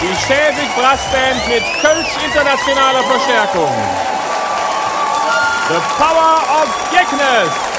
Die Schäbig Brassband mit Kölsch internationaler Verstärkung. The Power of Jeckness.